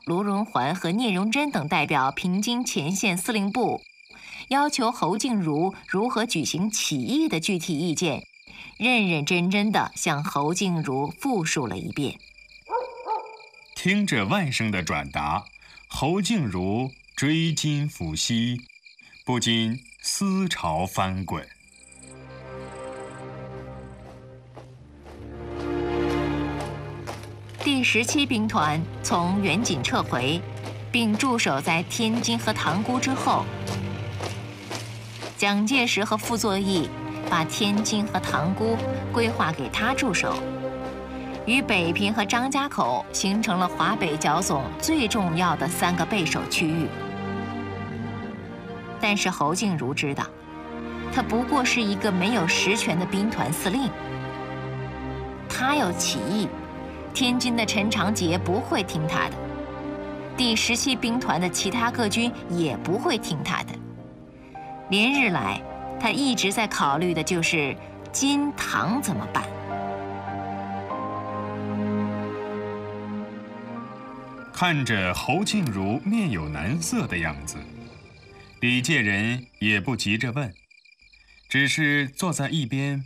卢荣桓和聂荣臻等代表平津前线司令部，要求侯静茹如何举行起义的具体意见，认认真真地向侯静茹复述了一遍。 听着外甥的转达，侯静茹追今抚昔，不禁思潮翻滚。 第17兵团从援锦撤回，并驻守在天津和塘沽之后，蒋介石和傅作义把天津和塘沽规划给他驻守，与北平和张家口形成了华北剿总最重要的3个备守区域。但是侯静茹知道，他不过是一个没有实权的兵团司令，他要起义，天津的陈长捷不会听他的，第17兵团的其他各军也不会听他的。连日来，他一直在考虑的就是金唐怎么办。 看着侯静茹面有难色的样子，李介仁也不急着问，只是坐在一边